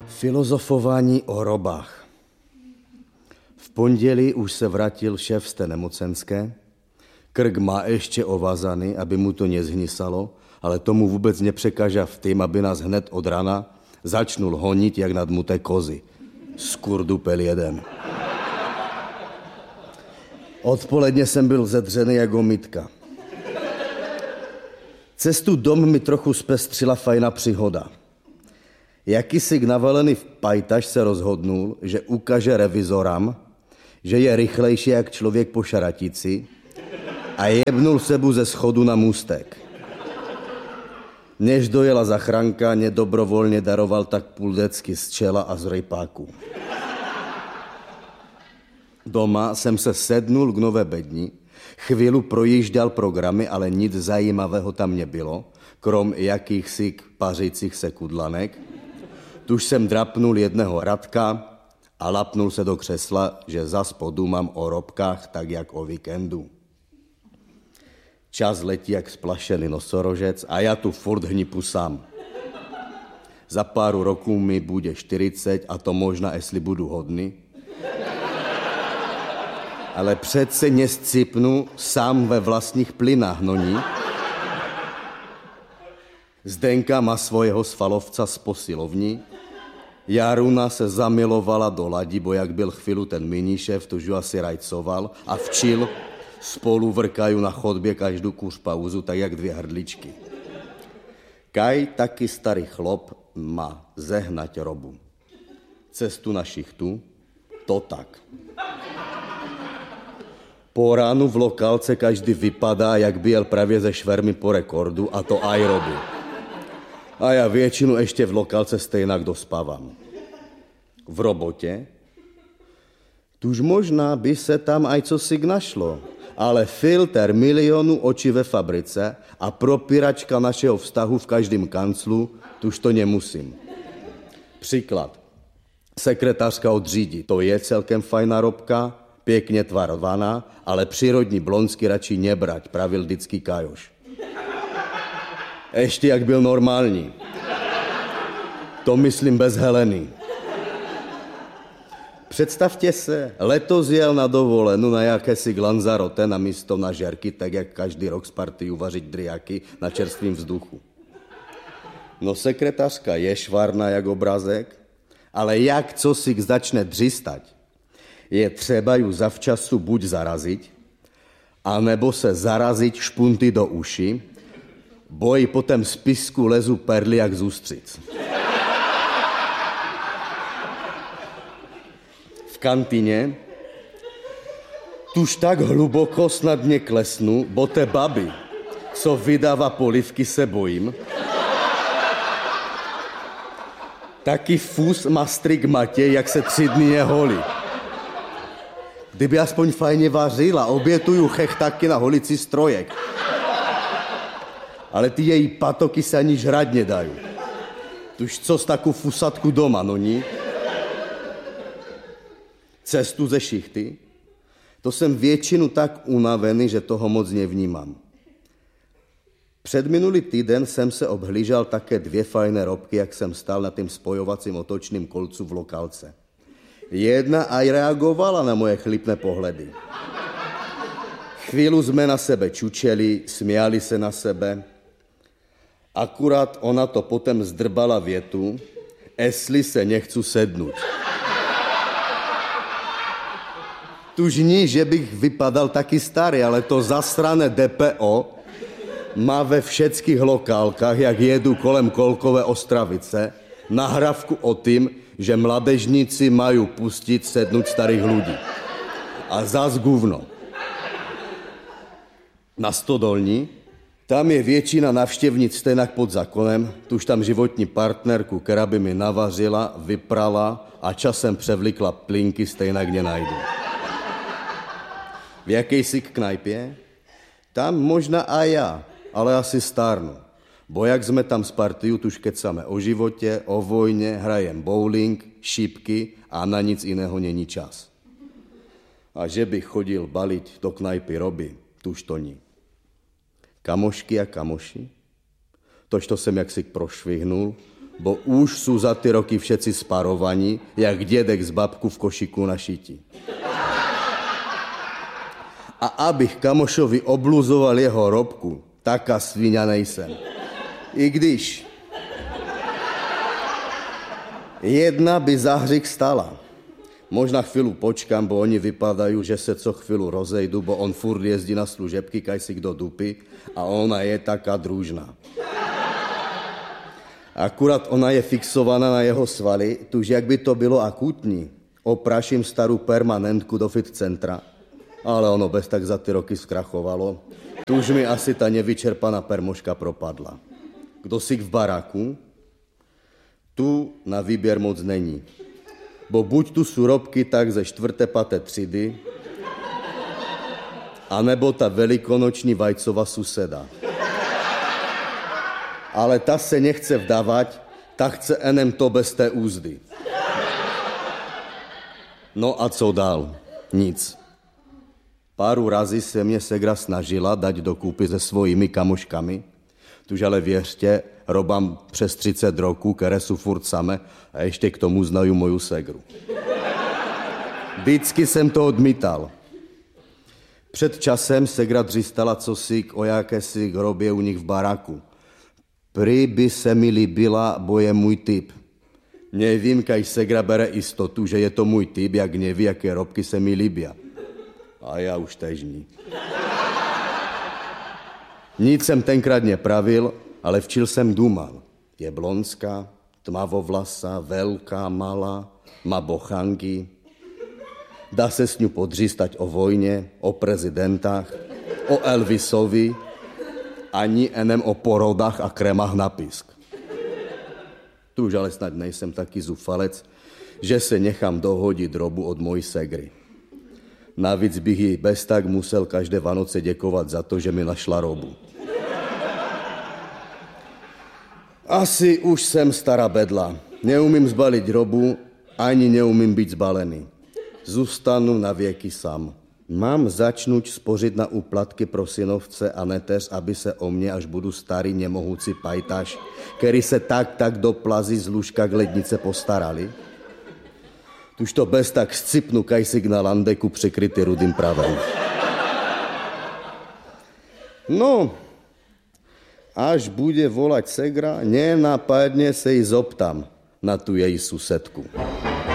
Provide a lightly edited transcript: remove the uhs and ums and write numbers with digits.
Filozofování o robách. V pondělí už se vrátil šéf z té nemocenské. Krk má ještě ovazaný, aby mu to nezhnysalo, ale tomu vůbec nepřekáža v tým, aby nás hned od rana začnul honit jak nadmuté kozy. Skurdupel jeden. Odpoledně jsem byl zedřený jako mytka. Cestu dom mi trochu zpestřila fajná příhoda. Jakýsi navalený pajtaš se rozhodnul, že ukáže revizoram, že je rychlejší jak člověk po šaratici a jebnul sebu ze schodu na můstek. Než dojela zachránka, nedobrovolně daroval tak půl decky z čela a z rejpáku. Doma jsem se sednul k nové bedni, chvíli projížděl programy, ale nic zajímavého tam nebylo, krom jakýchsi pařících se kudlanek. Tuž jsem drapnul jedného Radka a lapnul se do křesla, že zas podumám o robkách tak jak o víkendu. Čas letí jak splašený nosorožec a já tu furt hnipu sám. Za pár roků mi bude 40 a to možná, jestli budu hodný. Ale přece nescipnu sám ve vlastních plynách, no ní. Zdenka má svojho svalovca z posilovní. Jaruna se zamilovala do Ladi, bo jak byl chvíli ten minišéf, tuž ju asi rajcoval a včil spolu vrkají na chodbě každou kurz pauzu, tak jak dvě hrdličky. Kaj taky starý chlop má zehnať robu. Cestu na šichtu, to tak. Po ránu v lokálce každý vypadá, jak by jel právě ze švermy po rekordu, a to aj robu. A já většinu ještě v lokálce stejnak dospávám. V robotě? Tuž možná by se tam aj cosi našlo, ale filter milionu očí ve fabrice a propíračka našeho vztahu v každém kanclu, tuž to nemusím. Příklad. Sekretářka od Řídi, to je celkem fajná robka, pěkně tvarovaná, ale přírodní blonsky radši nebrať, pravil vždycky Kajoš. Ještě jak byl normální. To myslím bez Heleny. Představte se, letos jel na dovolenou na jakési Lanzarote na místo na žerky, tak jak každý rok z partii uvařit driaky na čerstvým vzduchu. No sekretářka je švárna jak obrazek, ale jak co si začne dřistať, je třeba ju zavčasu buď zarazit, anebo se zarazit špunty do uši, bo jí po tém spisku lezu perly jak z ústřic. V kantině tuž tak hluboko snad neklesnu, bo té baby, co vydává polivky, se bojím. Taky fus má strik Matěj, jak se 3 dny neholí. Kdyby aspoň fajně vařila, obětuju chechtaky na holici strojek. Ale ty její patoky se ani žrát nedají. Tuž co z takovou fusatku doma, no ní? Cestu ze šichty? To jsem většinu tak unavený, že toho moc nevnímám. Předminulý týden jsem se obhlížel také 2 fajné robky, jak jsem stál na tím spojovacím otočným kolcu v lokálce. Jedna aj reagovala na moje chlipné pohledy. Chvíli jsme na sebe čučeli, směali se na sebe. Akurát ona to potom zdrbala větu, jestli se nechcu sednout. Tuž ní, že bych vypadal taky starý, ale to zasrané DPO má ve všetkých lokálkách, jak jedu kolem Kolkové Ostravice, nahrávku o tým, že mladežníci mají pustit sednout starých lidí. A zas guvno. Na Stodolní, tam je většina navštěvnic stejnak pod zákonem, tuž tam životní partnerku, která by mi navařila, vyprala a časem převlikla plínky, stejnak nenajdu. V jakejsi knajpě? Tam možná a já, ale asi stárnu. Bo jak jsme tam s partiu, tuž kecáme o životě, o vojně, hrajem bowling, šipky a na nic jiného není čas. A že bych chodil balit do knajpy Roby, tuž to ní. Kamošky a kamoši? Tož to jsem jaksi prošvihnul, bo už sú za ty roky všetci sparovaní, jak dědek z babku v košiku na šiti. A abych kamošovi obluzoval jeho robku, taká sviňa nejsem. I když jedna by za hřích stala. Možná chvíľu počkám, bo oni vypadajú, že se co chvíľu rozejdu, bo on furt jezdí na služebky, kaj si kdo dupy a ona je taká družná. Akurát ona je fixovaná na jeho svaly, tuž jak by to bylo akutní. Opraším starú permanentku do fit centra, ale ono bez tak za ty roky skrachovalo. Tuž mi asi ta nevyčerpaná permoška propadla. Kdo si v baráku? Tu na výběr moc není. Bo buď tu sú robky tak ze 4. 5. třídy, anebo ta velikonoční vajcová suseda. Ale ta se nechce vdávať, ta chce enem to bez té úzdy. No a co dál? Nic. Páru razy se mě segra snažila dať dokúpy se svojimi kamoškami, tuž ale věřte, robám přes 30 roků, které sú furt same a ještě k tomu znajú moju segru. Vždycky jsem to odmítal. Před časem segra dřistala cosi o jakési hrobě u nich v baráku. Prý by se mi líbila, bo je můj typ. Nevím, kaj segra bere istotu, že je to můj typ, jak neví, jaké robky se mi líbia. A já už tež ní. Nic jsem tenkrát nepravil, ale včil jsem důmal. Je blonská, tmavovlasá, velká, malá, má bochanky. Dá se s ňu podřístať o vojně, o prezidentách, o Elvisovi, ani enem o porodách a krémách na pisk. Tu už ale snad nejsem taký zúfalec, že se nechám dohodit robu od mojí segry. Navíc bych jí bez tak musel každé Vánoce děkovat za to, že mi našla robu. Asi už jsem stará bedla. Neumím zbalit robu, ani neumím být zbalený. Zůstanu na věky sám. Mám začnout spořit na úplatky pro synovce a neteř, aby se o mě, až budu starý nemohoucí pajtaš, který se tak do plazy z lůžka k lednice postarali? Tuž to bez tak scipnu kajsik na landeku překrytý rudým pravem. No, až bude volať segra, nenápadne se jí zoptám na tu její susedku.